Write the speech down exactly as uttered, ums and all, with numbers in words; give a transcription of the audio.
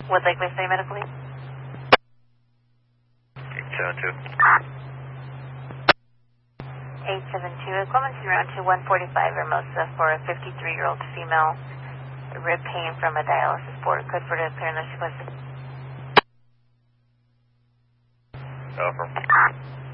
Would Lake Bay State Medical Lead? eight seven two. eight seven two, Clemens around to one forty-five Hermosa for a fifty-three-year-old female. Rib pain from a dialysis board. Code for the paranurse requested. Over.